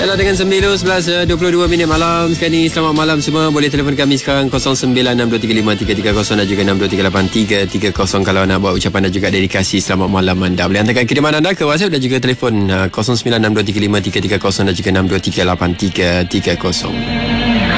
Baiklah, dengan 9:11, 22 malam. Sekarang ni selamat malam semua. Boleh telefon kami sekarang 0962353330 dan juga 62383330 kalau nak buat ucapan dan juga dedikasi selamat malam anda. Boleh hantarkan kiriman anda ke WhatsApp dan juga telefon 0962353330 dan juga 62383330.